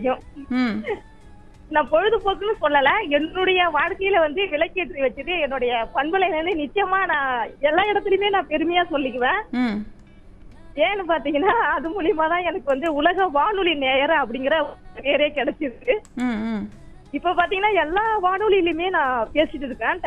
பிடிக்கும். ம். நான் பொழுதுபோக்குன்னு சொல்லல. என்னுடைய வாழ்க்கையில வந்து விளக்கேற்றி வச்சது என்னுடைய பண்பலையில இருந்து நிச்சயமா நான் எல்லா இடத்துலயுமே நான் பெருமையா சொல்லிக்குவேன். ம். ஏன்னு பாத்தீங்கன்னா, அது மூலியமா தான் எனக்கு வந்து உலக வானொலி நேயர் அப்படிங்கிற பேரே கிடைச்சிருக்கு. ம். ம். இப்ப பாத்தீங்கன்னா எல்லா வானொலியிலுமே நான் பேசிட்டு இருக்கேன்.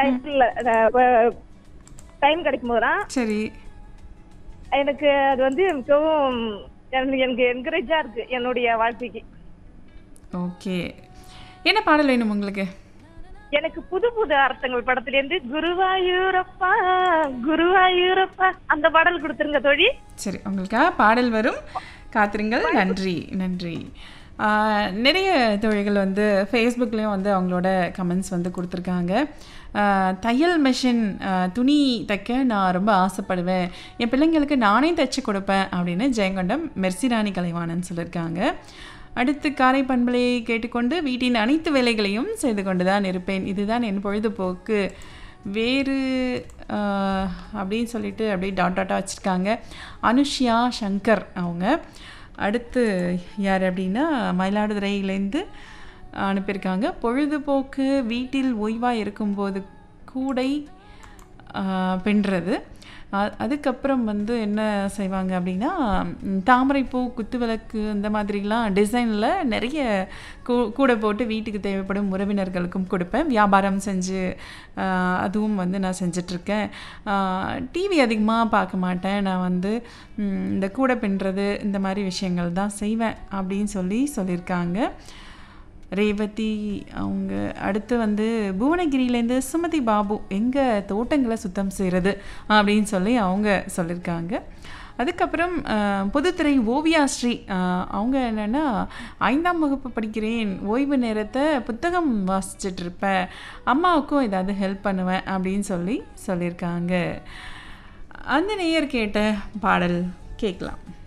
டைம் கிடைக்கும் போதெல்லாம் சரி. எனக்கு அது வந்து மிகவும் எனக்கு என்கரேஜா இருக்கு என்னுடைய வாழ்க்கைக்கு. ஓகே. என்ன பாடல் வேணும் உங்களுக்கு? எனக்கு புது புது அர்த்தங்கள் படத்துல இருந்து குருவாயூரப்பா குருவாயூரப்பா அந்த பாடல் கொடுத்துருங்க தோழி. சரி, உங்களுக்காக பாடல் வரும், காத்திருங்கள். நன்றி நன்றி. நிறைய தோழிகள் வந்து ஃபேஸ்புக்லேயும் வந்து அவங்களோட கமெண்ட்ஸ் வந்து கொடுத்துருக்காங்க. தையல் மிஷின் துணி தைக்க நான் ரொம்ப ஆசைப்படுவேன், என் பிள்ளைங்களுக்கு நானே தைச்சி கொடுப்பேன் அப்படின்னு ஜெயங்கொண்டம் மெர்சிராணி கலைவாணன் சொல்லியிருக்காங்க. அடுத்து காரை பண்பலையை கேட்டுக்கொண்டு வீட்டின் அனைத்து வேலைகளையும் செய்து கொண்டு தான் இருப்பேன், இதுதான் என் பொழுதுபோக்கு வேறு அப்படின்னு சொல்லிட்டு அப்படியே டாட்டாக வச்சுருக்காங்க. அனுஷ்யா சங்கர் அவங்க. அடுத்து யார் அப்படின்னா மயிலாடுதுறையிலேருந்து அனுப்பியிருக்காங்க. பொழுதுபோக்கு வீட்டில் ஓய்வாக இருக்கும்போது கூடை பின்னுறது. அதுக்கப்புறம் வந்து என்ன செய்வாங்க அப்படின்னா தாமரைப்பூ குத்துவிளக்கு இந்த மாதிரிலாம் டிசைனில் நிறைய கூடை போட்டு வீட்டுக்கு தேவைப்படும் உறவினர்களுக்கும் கொடுப்பேன். வியாபாரம் செஞ்சு அதுவும் வந்து நான் செஞ்சிட்ருக்கேன். டிவி அதிகமாக பார்க்க மாட்டேன், நான் வந்து இந்த கூடை பின்னுறது இந்த மாதிரி விஷயங்கள் தான் செய்வேன் அப்படின்னு சொல்லியிருக்காங்க ரேவதி அவங்க. அடுத்து வந்து புவனகிரியிலேருந்து சுமதி பாபு எங்கள் தோட்டங்களை சுத்தம் செய்கிறது அப்படின்னு சொல்லி அவங்க சொல்லியிருக்காங்க. அதுக்கப்புறம் புதுத்துறை ஓவியாஸ்ரீ அவங்க என்னென்னா 5ஆம் வகுப்பு படிக்கிறேன், ஓய்வு நேரத்தை புத்தகம் வாசிச்சிட்ருப்பேன், அம்மாவுக்கும் ஏதாவது ஹெல்ப் பண்ணுவேன் அப்படின்னு சொல்லியிருக்காங்க. அந்த நேயர் கேட்ட பாடல் கேட்கலாம்.